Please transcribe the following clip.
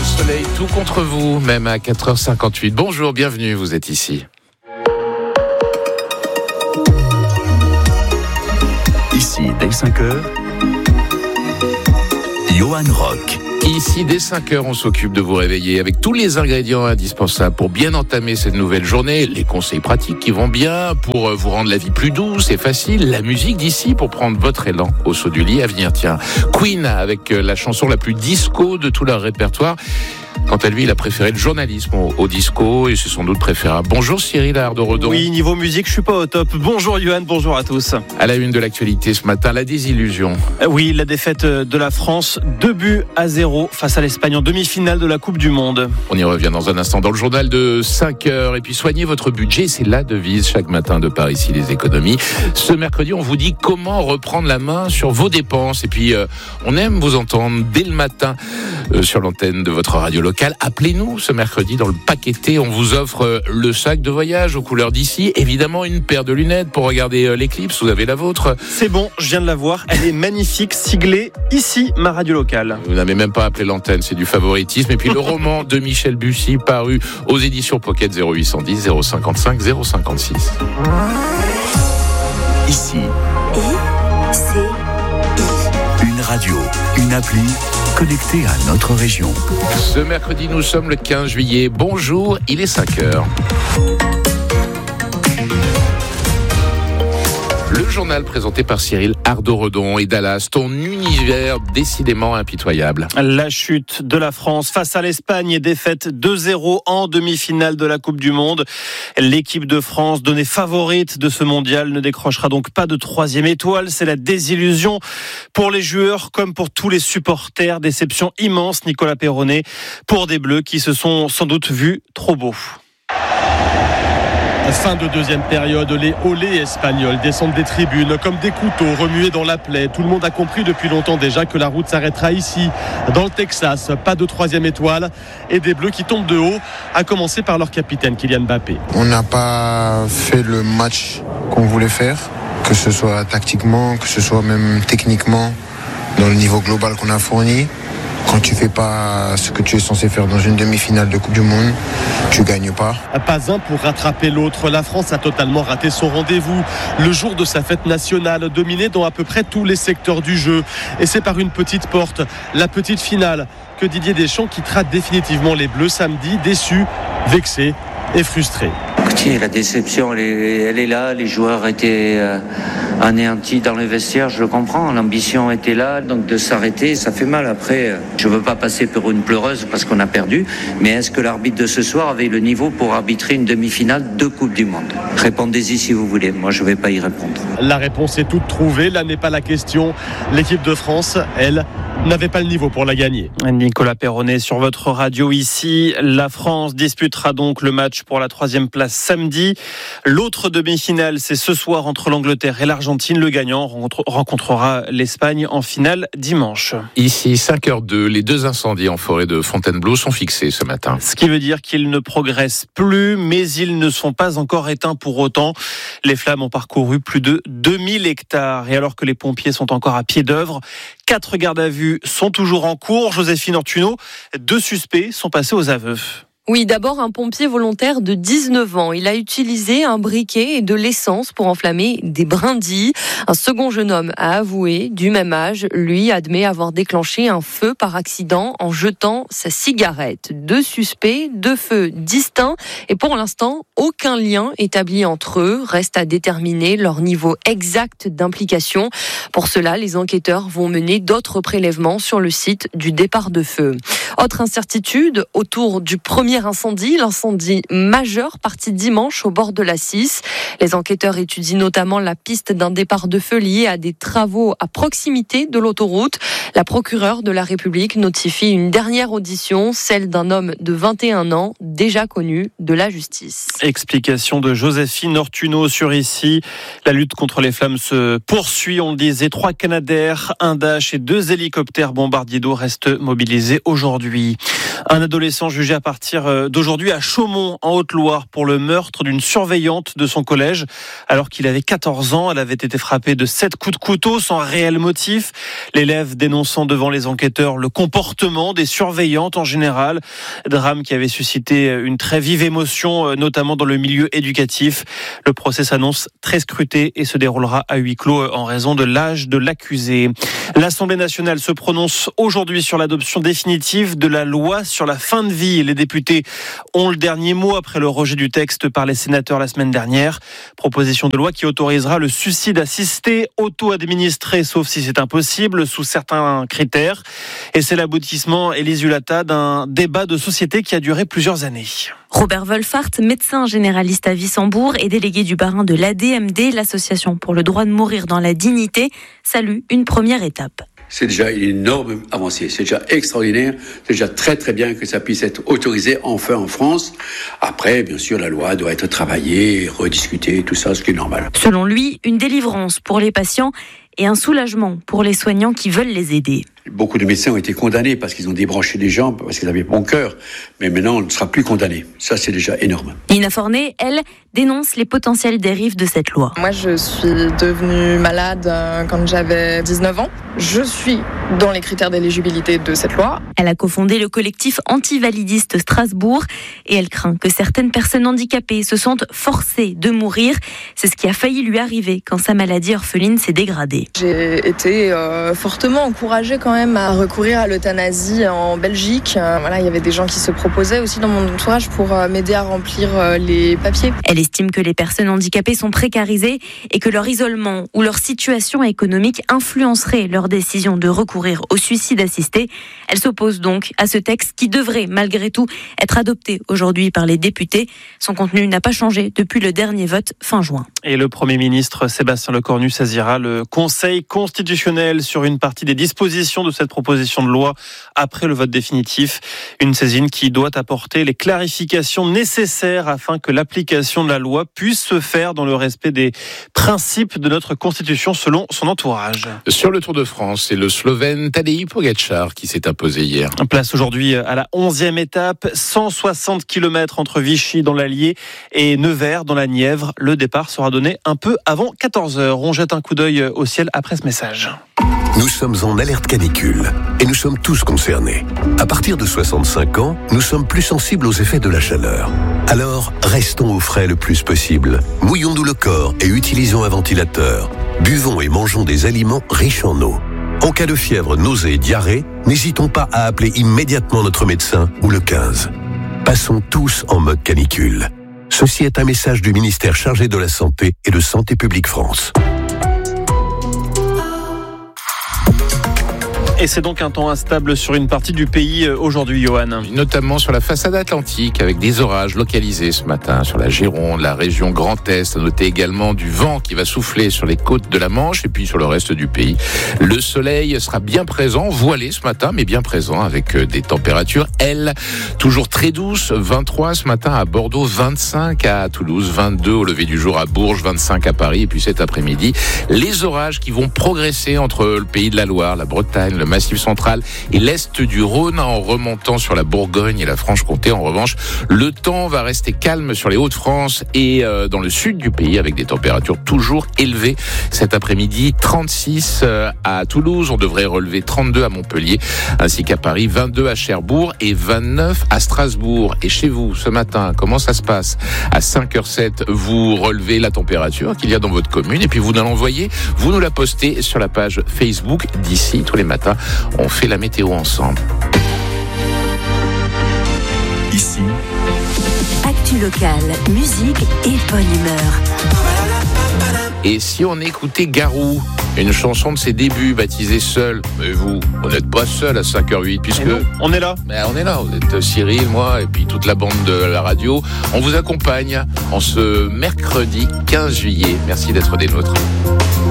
soleil tout contre vous, même à 4h58. Bonjour, bienvenue, vous êtes ici. Ici, dès 5h, Johan Rock. Ici, dès 5h, on s'occupe de vous réveiller avec tous les ingrédients indispensables pour bien entamer cette nouvelle journée. Les conseils pratiques qui vont bien pour vous rendre la vie plus douce et facile. La musique d'ici pour prendre votre élan au saut du lit à venir. Tiens, Queen avec la chanson la plus disco de tout leur répertoire. Quant à lui, il a préféré le journalisme au disco et c'est sans doute préférable. Bonjour Cyril Ardo-Redon. Oui, niveau musique, je suis pas au top. Bonjour Johan, bonjour à tous. À la une de l'actualité ce matin, la désillusion. Oui, la défaite de la France, 2-0 face à l'Espagne en demi-finale de la Coupe du Monde. On y revient dans un instant dans le journal de 5h. Et puis soignez votre budget, c'est la devise chaque matin de Par ici les économies. Ce mercredi, on vous dit comment reprendre la main sur vos dépenses. Et puis, on aime vous entendre dès le matin sur l'antenne de votre radio locale. Appelez-nous ce mercredi dans le Paqueté. On vous offre le sac de voyage aux couleurs d'ici. Évidemment, une paire de lunettes pour regarder l'éclipse. Vous avez la vôtre. C'est bon, je viens de la voir. Elle est magnifique, siglée ici, ma radio locale. Vous n'avez même pas appelé l'antenne, c'est du favoritisme. Et puis le roman de Michel Bussy, paru aux éditions Pocket, 0810 055 056. Ici, une radio, une appli connectée à notre région. Ce mercredi, nous sommes le 15 juillet. Bonjour, il est 5h. Le journal présenté par Cyril Ardo-Redon et Dallas, ton univers décidément impitoyable. La chute de la France face à l'Espagne et défaite 2-0 en demi-finale de la Coupe du Monde. L'équipe de France, donnée favorite de ce mondial, ne décrochera donc pas de 3e étoile. C'est la désillusion pour les joueurs comme pour tous les supporters. Déception immense, Nicolas Perronnet, pour des Bleus qui se sont sans doute vus trop beaux. Fin de deuxième période, les olés espagnols descendent des tribunes comme des couteaux remués dans la plaie. Tout le monde a compris depuis longtemps déjà que la route s'arrêtera ici, dans le Texas. Pas de 3e étoile et des Bleus qui tombent de haut, à commencer par leur capitaine Kylian Mbappé. On n'a pas fait le match qu'on voulait faire, que ce soit tactiquement, que ce soit même techniquement, dans le niveau global qu'on a fourni. Quand tu fais pas ce que tu es censé faire dans une demi-finale de Coupe du Monde, tu gagnes pas. Pas un pour rattraper l'autre. La France a totalement raté son rendez-vous. Le jour de sa fête nationale, dominée dans à peu près tous les secteurs du jeu. Et c'est par une petite porte, la petite finale, que Didier Deschamps quittera définitivement les Bleus samedi, déçus, vexés et frustrés. Écoutez, la déception, elle est là. Les joueurs étaient anéantis dans le vestiaire, je le comprends. L'ambition était là, donc de s'arrêter, ça fait mal. Après, je ne veux pas passer pour une pleureuse parce qu'on a perdu, mais est-ce que l'arbitre de ce soir avait le niveau pour arbitrer une demi-finale de Coupe du Monde ? Répondez-y si vous voulez, moi je ne vais pas y répondre. La réponse est toute trouvée, là n'est pas la question. L'équipe de France, elle, n'avait pas le niveau pour la gagner. Nicolas Perronnet sur votre radio ici. La France disputera donc le match pour la 3e place samedi. L'autre demi-finale, c'est ce soir entre l'Angleterre et l'Argentine. Le gagnant rencontrera l'Espagne en finale dimanche. Ici, 5h02, les 2 incendies en forêt de Fontainebleau sont fixés ce matin. Ce qui veut dire qu'ils ne progressent plus, mais ils ne sont pas encore éteints pour autant. Les flammes ont parcouru plus de 2000 hectares. Et alors que les pompiers sont encore à pied d'œuvre, 4 gardes à vue sont toujours en cours. Joséphine Ortuno, 2 suspects sont passés aux aveux. Oui, d'abord un pompier volontaire de 19 ans. Il a utilisé un briquet et de l'essence pour enflammer des brindilles. Un second jeune homme a avoué, du même âge, lui admet avoir déclenché un feu par accident en jetant sa cigarette. 2 suspects, 2 feux distincts et pour l'instant, aucun lien établi entre eux. Reste à déterminer leur niveau exact d'implication. Pour cela, les enquêteurs vont mener d'autres prélèvements sur le site du départ de feu. Autre incertitude autour du premier incendie, l'incendie majeur parti dimanche au bord de la 6. Les enquêteurs étudient notamment la piste d'un départ de feu lié à des travaux à proximité de l'autoroute. La procureure de la République notifie une dernière audition, celle d'un homme de 21 ans, déjà connu de la justice. Explication de Joséphine Ortuno sur ici. La lutte contre les flammes se poursuit, on le disait. 3 Canadair, un Dash et 2 hélicoptères bombardiers d'eau restent mobilisés aujourd'hui. Un adolescent jugé à partir d'aujourd'hui à Chaumont, en Haute-Loire, pour le meurtre d'une surveillante de son collège. Alors qu'il avait 14 ans, elle avait été frappée de 7 coups de couteau sans réel motif. L'élève dénonçant devant les enquêteurs le comportement des surveillantes en général. Drame qui avait suscité une très vive émotion, notamment dans le milieu éducatif. Le procès s'annonce très scruté et se déroulera à huis clos en raison de l'âge de l'accusé. L'Assemblée nationale se prononce aujourd'hui sur l'adoption définitive de la loi sur la fin de vie. Les députés ont le dernier mot après le rejet du texte par les sénateurs la semaine dernière. Proposition de loi qui autorisera le suicide assisté, auto-administré, sauf si c'est impossible, sous certains critères. Et c'est l'aboutissement, Élise Hulata, d'un débat de société qui a duré plusieurs années. Robert Wolfart, médecin généraliste à Wissembourg et délégué du parrain de l'ADMD, l'association pour le droit de mourir dans la dignité, salue une première étape. C'est déjà une énorme avancée, c'est déjà extraordinaire, c'est déjà très très bien que ça puisse être autorisé enfin en France. Après, bien sûr, la loi doit être travaillée, rediscutée, tout ça, ce qui est normal. Selon lui, une délivrance pour les patients et un soulagement pour les soignants qui veulent les aider. Beaucoup de médecins ont été condamnés parce qu'ils ont débranché des jambes, parce qu'ils avaient bon cœur. Mais maintenant, on ne sera plus condamné. Ça, c'est déjà énorme. Nina Fornet, elle, dénonce les potentielles dérives de cette loi. Moi, je suis devenue malade quand j'avais 19 ans. Je suis dans les critères d'éligibilité de cette loi. Elle a cofondé le collectif antivalidiste Strasbourg et elle craint que certaines personnes handicapées se sentent forcées de mourir. C'est ce qui a failli lui arriver quand sa maladie orpheline s'est dégradée. J'ai été fortement encouragée quand même à recourir à l'euthanasie en Belgique. Il y avait des gens qui se proposaient aussi dans mon entourage pour m'aider à remplir les papiers. Elle estime que les personnes handicapées sont précarisées et que leur isolement ou leur situation économique influencerait leur décision de recourir au suicide assisté. Elle s'oppose donc à ce texte qui devrait malgré tout être adopté aujourd'hui par les députés. Son contenu n'a pas changé depuis le dernier vote fin juin. Et le Premier ministre Sébastien Lecornu saisira le Conseil constitutionnel sur une partie des dispositions de cette proposition de loi après le vote définitif. Une saisine qui doit apporter les clarifications nécessaires afin que l'application de la loi puisse se faire dans le respect des principes de notre Constitution selon son entourage. Sur le Tour de France, c'est le Slovène Tadej Pogačar qui s'est imposé hier. Place aujourd'hui à la 11e étape, 160 km entre Vichy dans l'Allier et Nevers dans la Nièvre. Le départ sera donné un peu avant 14h. On jette un coup d'œil au ciel après ce message. Nous sommes en alerte canicule et nous sommes tous concernés. À partir de 65 ans, nous sommes plus sensibles aux effets de la chaleur. Alors, restons au frais le plus possible. Mouillons-nous le corps et utilisons un ventilateur. Buvons et mangeons des aliments riches en eau. En cas de fièvre, nausée et diarrhée, n'hésitons pas à appeler immédiatement notre médecin ou le 15. Passons tous en mode canicule. Ceci est un message du ministère chargé de la Santé et de Santé publique France. Et c'est donc un temps instable sur une partie du pays aujourd'hui, Johan. Notamment sur la façade atlantique, avec des orages localisés ce matin sur la Gironde, la région Grand Est. À noter également du vent qui va souffler sur les côtes de la Manche et puis sur le reste du pays. Le soleil sera bien présent, voilé ce matin, mais bien présent avec des températures, elles, toujours très douces. 23 ce matin à Bordeaux, 25 à Toulouse, 22 au lever du jour à Bourges, 25 à Paris. Et puis cet après-midi, les orages qui vont progresser entre le pays de la Loire, la Bretagne, le Massif central et l'est du Rhône en remontant sur la Bourgogne et la Franche-Comté. En revanche, le temps va rester calme sur les Hauts-de-France et dans le sud du pays avec des températures toujours élevées. Cet après-midi, 36 à Toulouse, on devrait relever 32 à Montpellier, ainsi qu'à Paris, 22 à Cherbourg et 29 à Strasbourg. Et chez vous, ce matin, comment ça se passe? À 5h07, vous relevez la température qu'il y a dans votre commune et puis vous nous l'envoyez, vous nous la postez sur la page Facebook d'ici tous les matins. On fait la météo ensemble. Ici, Actu locale, musique et bonne humeur. Et si on écoutait Garou, une chanson de ses débuts baptisée Seul? Mais vous n'êtes pas seul à 5h08 puisque... On est là. Mais on est là, vous êtes Cyril, moi et puis toute la bande de la radio. On vous accompagne en ce mercredi 15 juillet. Merci d'être des nôtres.